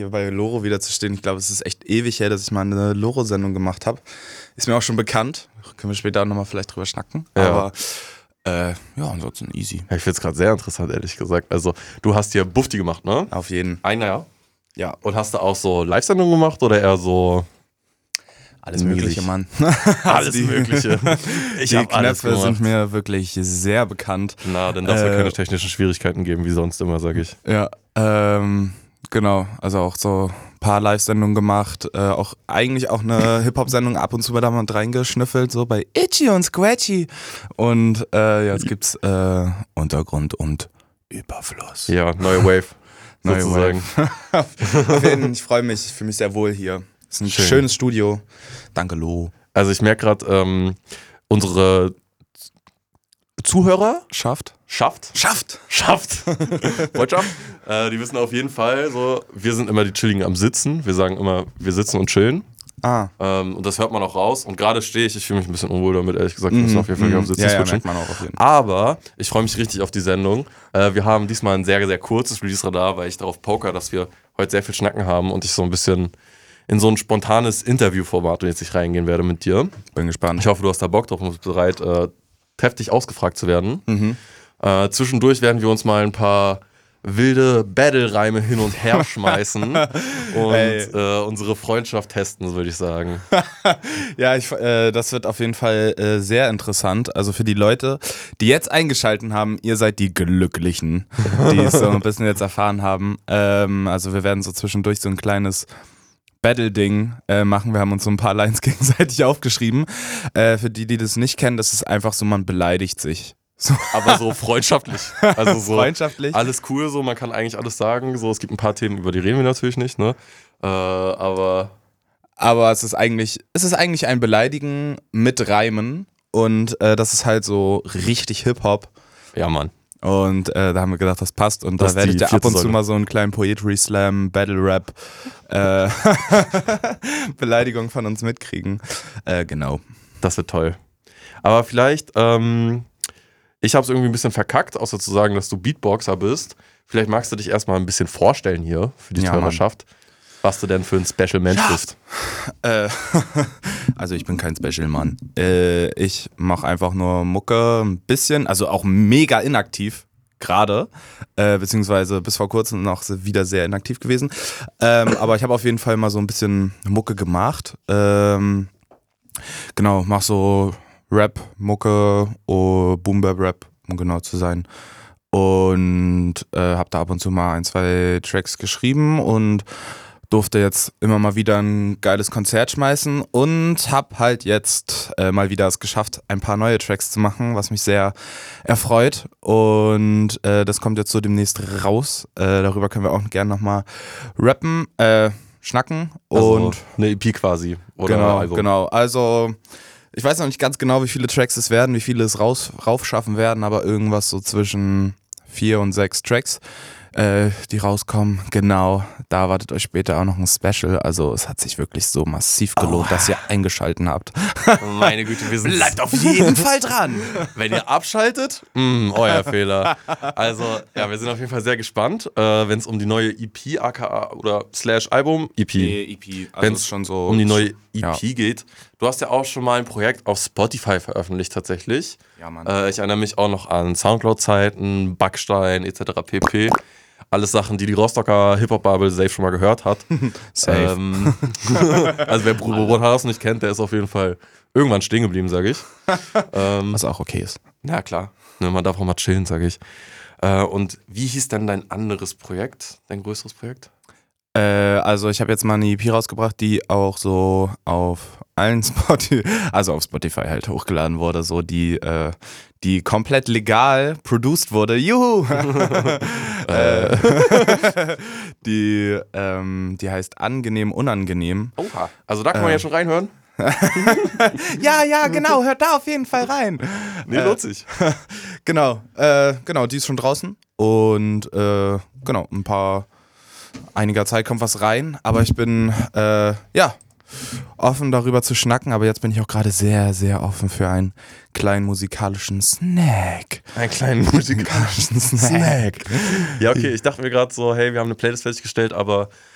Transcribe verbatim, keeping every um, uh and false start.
hier bei Loro wieder zu stehen. Ich glaube, es ist echt ewig her, dass ich mal eine Loro-Sendung gemacht habe. Ist mir auch schon bekannt. Können wir später nochmal vielleicht drüber schnacken. Ja. Aber äh, ja, ansonsten easy. Ja, ich finde es gerade sehr interessant, ehrlich gesagt. Also, du hast hier Bufti gemacht, ne? Auf jeden. Ein Jahr. Ja. Und hast du auch so Live-Sendungen gemacht oder eher so alles mäßig? Mögliche, Mann. Alles die, Mögliche. Ich die habe alles Knöpfe gemacht. sind mir wirklich sehr bekannt. Na, dann darf es Äh, ja keine technischen Schwierigkeiten geben, wie sonst immer, sag ich. Ja, ähm, genau. Also auch so ein paar Live-Sendungen gemacht. Äh, auch eigentlich auch eine Hip-Hop-Sendung ab und zu mal da mal reingeschnüffelt, so bei Itchy und Scratchy. Und äh, ja, jetzt gibt's äh, Untergrund und Überfluss. Ja, neue Wave. Neue sozusagen. Auf jeden Fall, ich freue mich, ich fühle mich sehr wohl hier. Es ist ein Schön. schönes Studio. Danke, Lo. Also ich merke gerade, ähm, unsere Zuhörer Schafft? schafft, Schafft! schafft, Freundschaft, äh, die wissen auf jeden Fall so, wir sind immer die Chilligen am Sitzen. Wir sagen immer, wir sitzen und chillen. Ah. Ähm, und das hört man auch raus. Und gerade stehe ich, ich fühle mich ein bisschen unwohl damit, ehrlich gesagt. Wir müssen auf jeden Fall hier am Sitzen Ja, ja, switchen. merkt man auch auf jeden Fall. Aber ich freue mich richtig auf die Sendung. Äh, wir haben diesmal ein sehr, sehr kurzes Release-Radar, weil ich darauf poker, dass wir heute sehr viel Schnacken haben und ich so ein bisschen in so ein spontanes Interviewformat jetzt nicht reingehen werde mit dir. Bin gespannt. Ich hoffe, du hast da Bock drauf und bist bereit, äh, kräftig ausgefragt zu werden. Mhm. Äh, zwischendurch werden wir uns mal ein paar wilde Battle-Reime hin und her schmeißen und äh, unsere Freundschaft testen, würde ich sagen. Ja, ich, äh, das wird auf jeden Fall äh, sehr interessant. Also für die Leute, die jetzt eingeschaltet haben, ihr seid die Glücklichen, die es so ein bisschen jetzt erfahren haben. Ähm, also wir werden so zwischendurch so ein kleines Battle-Ding äh, machen. Wir haben uns so ein paar Lines gegenseitig aufgeschrieben. Äh, für die, die das nicht kennen, das ist einfach so, man beleidigt sich. So. Aber so freundschaftlich. Also so Freundschaftlich. alles cool, so man kann eigentlich alles sagen. So, es gibt ein paar Themen, über die reden wir natürlich nicht, ne? Äh, aber Aber es ist eigentlich, es ist eigentlich ein Beleidigen mit Reimen und äh, das ist halt so richtig Hip-Hop. ja, Mann. Und äh, da haben wir gedacht, das passt. Und Das da ist werdet die ihr ab vierte und zu Säule. mal so einen kleinen Poetry Slam, Battle Rap, äh, Beleidigung von uns mitkriegen. Äh, genau. Das wird toll. Aber vielleicht, ähm, ich habe es irgendwie ein bisschen verkackt, außer zu sagen, dass du Beatboxer bist. Vielleicht magst du dich erstmal ein bisschen vorstellen hier für die Ja, Hörerschaft, was du denn für ein Special Mensch Ja. bist. Äh, also ich bin kein Special Mann. Äh, ich mache einfach nur Mucke ein bisschen, also auch mega inaktiv gerade, äh, beziehungsweise bis vor kurzem noch wieder sehr inaktiv gewesen. Ähm, aber ich habe auf jeden Fall mal so ein bisschen Mucke gemacht. Ähm, genau, mach so Rap, Mucke, oh, Boom-Bap-Rap, um genau zu sein. Und äh, habe da ab und zu mal ein, zwei Tracks geschrieben und durfte jetzt immer mal wieder ein geiles Konzert schmeißen und hab halt jetzt äh, mal wieder es geschafft, ein paar neue Tracks zu machen, was mich sehr erfreut. Und äh, das kommt jetzt so demnächst raus. Äh, darüber können wir auch gerne nochmal rappen, äh, schnacken. Also Und eine E P quasi. Oder genau, Album. genau. Also ich weiß noch nicht ganz genau, wie viele Tracks es werden, wie viele es raus, raufschaffen werden, aber irgendwas so zwischen vier und sechs Tracks, äh, die rauskommen. Genau, da erwartet euch später auch noch ein Special. Also es hat sich wirklich so massiv gelohnt, Oh. dass ihr eingeschalten habt. Meine Güte, wir sind. Bleibt auf jeden Fall dran. Wenn ihr abschaltet, mh, euer Fehler. Also, ja, wir sind auf jeden Fall sehr gespannt, äh, wenn es um die neue E P, aka oder slash Album, E P, E P, also Wenn's ist schon so um die neue E P ja. geht. Du hast ja auch schon mal ein Projekt auf Spotify veröffentlicht tatsächlich. Ja, Mann. Äh, ich erinnere mich auch noch an Soundcloud-Zeiten, Backstein et cetera pp. Alles Sachen, die die Rostocker Hip-Hop-Bubble safe schon mal gehört hat. Safe. Ähm, also wer Bruno Haas nicht kennt, der ist auf jeden Fall irgendwann stehen geblieben, sage ich. Ähm, Was auch okay ist. ja, klar. Ne, man darf auch mal chillen, sage ich. Äh, und wie hieß denn dein anderes Projekt, dein größeres Projekt? Äh, also ich habe jetzt mal eine E P rausgebracht, die auch so auf allen Spotify, also auf Spotify halt hochgeladen wurde, so die, äh, die komplett legal produced wurde. Juhu! äh, die, ähm, die heißt Angenehm Unangenehm. Oha. Also da kann man Äh. ja schon reinhören. Ja, ja, genau, hört da auf jeden Fall rein. Nee, Äh, lohnt sich. Genau, äh, genau, die ist schon draußen und äh, genau, ein paar, einiger Zeit kommt was rein, aber ich bin, äh, ja, offen darüber zu schnacken, aber jetzt bin ich auch gerade sehr, sehr offen für einen kleinen musikalischen Snack. Einen kleinen musikalischen Snack. Ja, okay, ich dachte mir gerade so, hey, wir haben eine Playlist fertiggestellt, aber